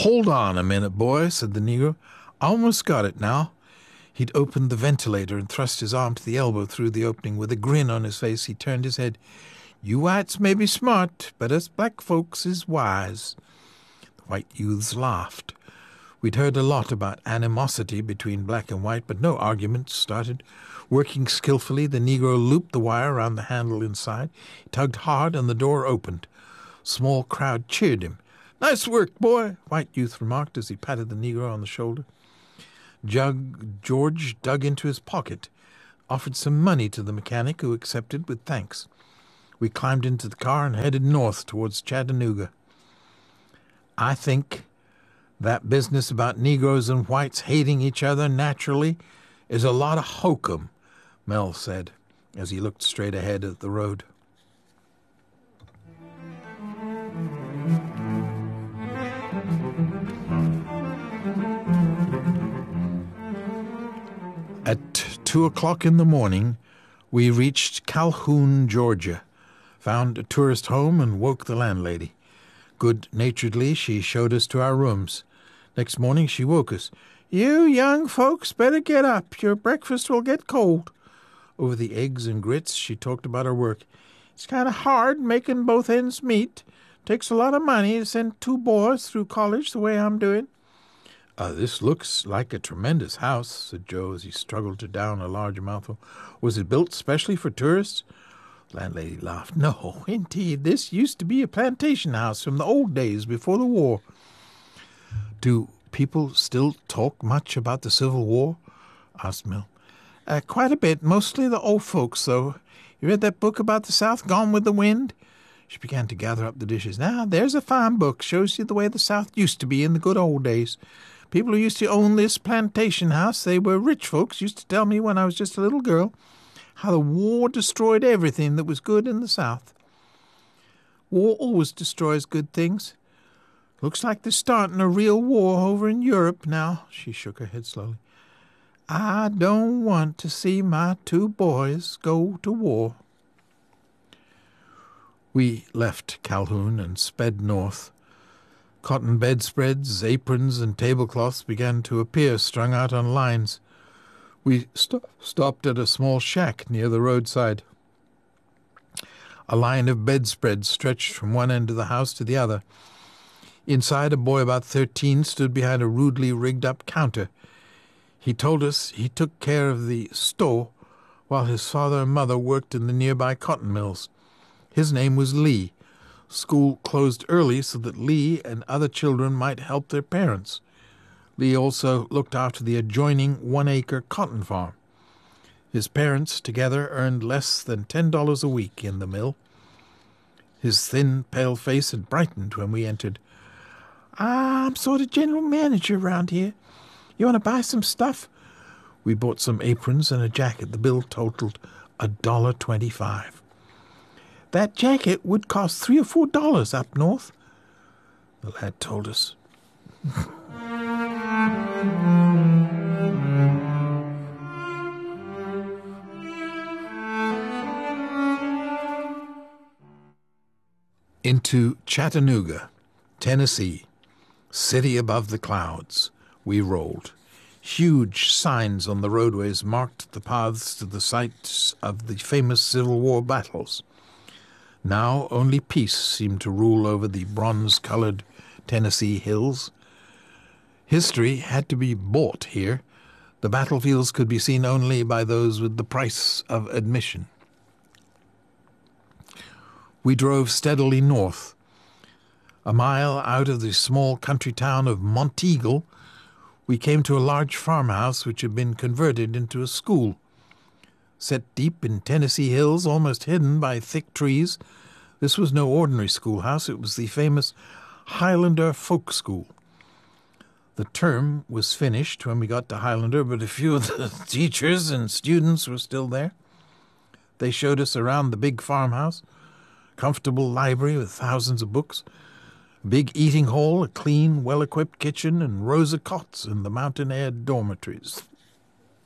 "Hold on a minute, boy," said the Negro. "I almost got it now." He'd opened the ventilator and thrust his arm to the elbow through the opening. With a grin on his face, he turned his head. "You whites may be smart, but us black folks is wise." The white youths laughed. We'd heard a lot about animosity between black and white, but no arguments started. Working skillfully, the Negro looped the wire around the handle inside. He tugged hard, and the door opened. Small crowd cheered him. "Nice work, boy," white youth remarked as he patted the Negro on the shoulder. George dug into his pocket, offered some money to the mechanic, who accepted with thanks. We climbed into the car and headed north towards Chattanooga. "I think that business about Negroes and whites hating each other naturally is a lot of hokum," Mel said, as he looked straight ahead at the road. At 2 o'clock in the morning, we reached Calhoun, Georgia, found a tourist home, and woke the landlady. Good-naturedly, she showed us to our rooms. Next morning, she woke us. "You young folks better get up. Your breakfast will get cold." Over the eggs and grits, she talked about her work. "It's kind of hard making both ends meet. Takes a lot of money to send 2 boys through college the way I'm doing." "This looks like a tremendous house," said Joe as he struggled to down a large mouthful. "Was it built specially for tourists?" The landlady laughed. "No, indeed. This used to be a plantation house from the old days before the war." "Do people still talk much about the Civil War?" asked Mill. Quite a bit. Mostly the old folks, though. You read that book about the South, Gone with the Wind?" She began to gather up the dishes. "Now, there's a fine book. Shows you the way the South used to be in the good old days. People who used to own this plantation house, they were rich folks, used to tell me when I was just a little girl how the war destroyed everything that was good in the South. War always destroys good things. Looks like they're starting a real war over in Europe now." She shook her head slowly. "I don't want to see my 2 boys go to war." We left Calhoun and sped north. Cotton bedspreads, aprons, and tablecloths began to appear, strung out on lines. We stopped at a small shack near the roadside. A line of bedspreads stretched from one end of the house to the other. Inside, a boy about 13 stood behind a rudely rigged-up counter. He told us he took care of the store while his father and mother worked in the nearby cotton mills. His name was Lee. School closed early so that Lee and other children might help their parents. Lee also looked after the adjoining 1-acre cotton farm. His parents together earned less than $10 a week in the mill. His thin, pale face had brightened when we entered. "I'm sort of general manager around here. You want to buy some stuff?" We bought some aprons and a jacket. The bill totaled $1.25. "That jacket would cost $3 or $4 up north," the lad told us. Into Chattanooga, Tennessee, city above the clouds, we rolled. Huge signs on the roadways marked the paths to the sites of the famous Civil War battles. Now only peace seemed to rule over the bronze-colored Tennessee hills. History had to be bought here. The battlefields could be seen only by those with the price of admission. We drove steadily north. A mile out of the small country town of Monteagle, we came to a large farmhouse which had been converted into a school. Set deep in Tennessee hills, almost hidden by thick trees, this was no ordinary schoolhouse. It was the famous Highlander Folk School. The term was finished when we got to Highlander, but a few of the teachers and students were still there. They showed us around the big farmhouse, comfortable library with thousands of books, a big eating hall, a clean, well-equipped kitchen, and rows of cots in the mountain-air dormitories.